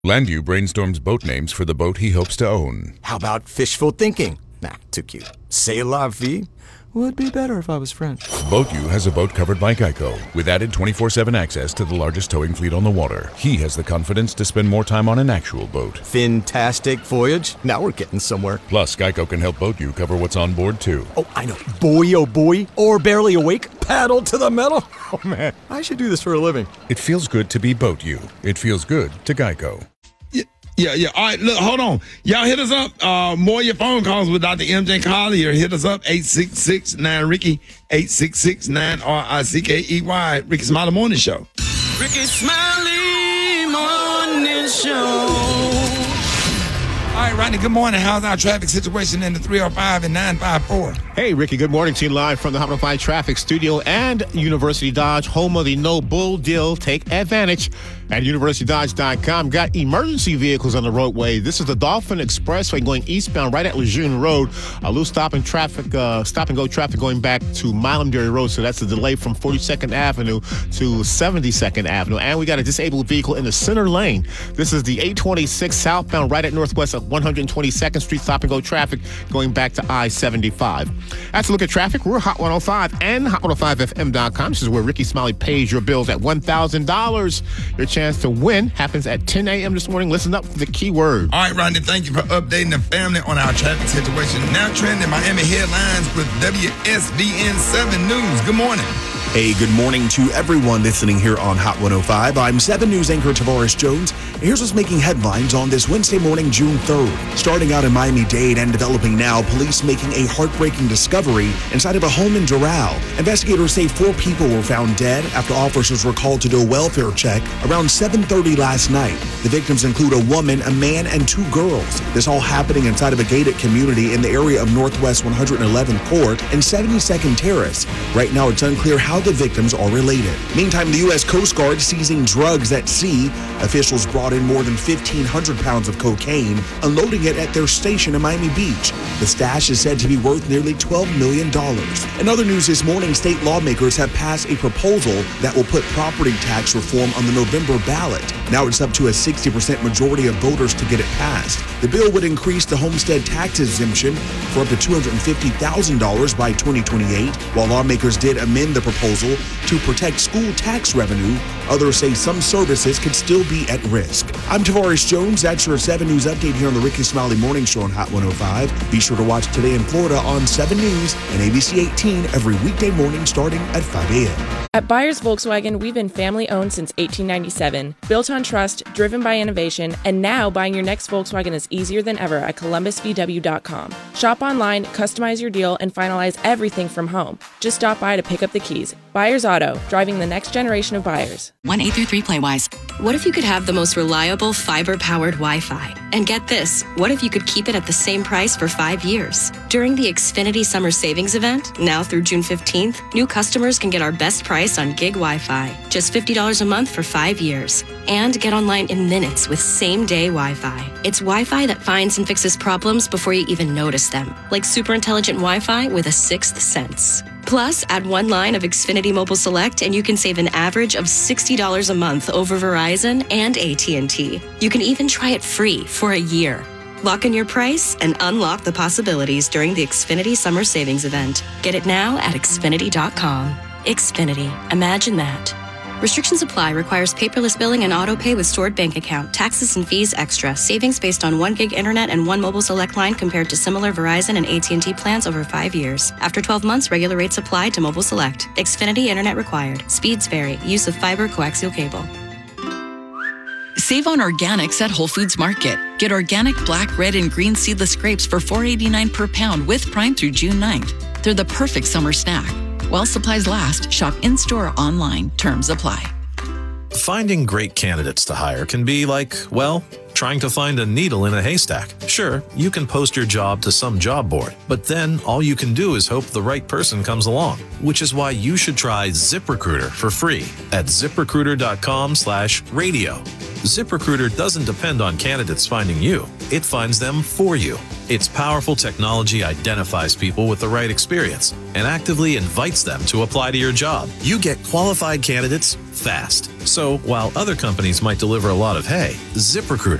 Landu brainstorms boat names for the boat he hopes to own. How about fishful thinking? Nah, too cute. C'est la vie would be better if I was French. BoatU has a boat covered by Geico, with added 24/7 access to the largest towing fleet on the water. He has the confidence to spend more time on an actual boat. Fantastic voyage. Now we're getting somewhere. Plus, Geico can help BoatU cover what's on board, too. Oh, I know. Boy, oh boy. Or barely awake. Paddle to the metal. Oh, man. I should do this for a living. It feels good to be BoatU. It feels good to Geico. Yeah. All right, look, hold on. Y'all hit us up. More of your phone calls with Dr. MJ Collier. Hit us up, 866-9-RICKY, 866-9-RICKEY. Ricky Smiley Morning Show. Ricky Smiley Morning Show. All right, Rodney, good morning. How's our traffic situation in the 305 and 954? Hey, Ricky, good morning to you live from the Hot 105 Traffic Studio and University Dodge, home of the No Bull Deal. Take advantage at UniversityDodge.com. Got emergency vehicles on the roadway. This is the Dolphin Expressway going eastbound right at Lejeune Road. A loose stop and go traffic going back to Milamberry Road. So that's a delay from 42nd Avenue to 72nd Avenue. And we got a disabled vehicle in the center lane. This is the 826 southbound right at northwest of 122nd Street. Stop and go traffic going back to I-75. That's a look at traffic. We're Hot 105 and Hot105FM.com. This is where Ricky Smiley pays your bills at $1,000. Your chance to win happens at 10 a.m. this morning. Listen up for the key word. All right, Rodney, thank you for updating the family on our traffic situation. Now trending Miami headlines with WSVN 7 News. Good morning. Hey, good morning to everyone listening here on Hot 105. I'm 7 News anchor Tavares Jones. And here's what's making headlines on this Wednesday morning, June 3rd. Starting out in Miami-Dade and developing now, police making a heartbreaking discovery inside of a home in Doral. Investigators say 4 people were found dead after officers were called to do a welfare check around 7:30 last night. The victims include a woman, a man, and 2 girls. This all happening inside of a gated community in the area of Northwest 111th Court and 72nd Terrace. Right now, it's unclear how the victims are related. Meantime, the U.S. Coast Guard seizing drugs at sea. Officials brought in more than 1,500 pounds of cocaine, unloading it at their station in Miami Beach. The stash is said to be worth nearly $12 million. In other news this morning, state lawmakers have passed a proposal that will put property tax reform on the November ballot. Now it's up to a 60% majority of voters to get it passed. The bill would increase the homestead tax exemption for up to $250,000 by 2028, while lawmakers did amend the proposal to protect school tax revenue. Others say some services could still be at risk. I'm Tavares Jones. That's your 7 News update here on the Ricky Smiley Morning Show on Hot 105. Be sure to watch Today in Florida on 7 News and ABC 18 every weekday morning starting at 5 a.m. At Byers Volkswagen, we've been family-owned since 1897, built on trust, driven by innovation, and now buying your next Volkswagen is easier than ever at ColumbusVW.com. Shop online, customize your deal, and finalize everything from home. Just stop by to pick up the keys. Byers Auto, driving the next generation of buyers. 1-833 Playwise. What if you could have the most reliable fiber-powered Wi-Fi? And get this, what if you could keep it at the same price for 5 years? During the Xfinity Summer Savings Event, now through June 15th, new customers can get our best price on gig Wi-Fi, just $50 a month for 5 years. And get online in minutes with same-day Wi-Fi. It's Wi-Fi that finds and fixes problems before you even notice them, like super intelligent Wi-Fi with a sixth sense. Plus, add 1 line of Xfinity Mobile Select and you can save an average of $60 a month over Verizon and AT&T. You can even try it free for a year. Lock in your price and unlock the possibilities during the Xfinity Summer Savings Event. Get it now at Xfinity.com. Xfinity. Imagine that. Restrictions apply. Requires paperless billing and auto pay with stored bank account. Taxes and fees extra. Savings based on 1 gig internet and 1 mobile select line compared to similar Verizon and AT&T plans over 5 years. After 12 months, regular rates apply to mobile select. Xfinity internet required. Speeds vary. Use of fiber coaxial cable. Save on organics at Whole Foods Market. Get organic black, red, and green seedless grapes for $4.89 per pound with Prime through June 9th. They're the perfect summer snack. While supplies last, shop in-store or online. Terms apply. Finding great candidates to hire can be like, well, trying to find a needle in a haystack. Sure, you can post your job to some job board, but then all you can do is hope the right person comes along, which is why you should try ZipRecruiter for free at ZipRecruiter.com/radio. ZipRecruiter doesn't depend on candidates finding you. It finds them for you. Its powerful technology identifies people with the right experience and actively invites them to apply to your job. You get qualified candidates fast. So while other companies might deliver a lot of hay, ZipRecruiter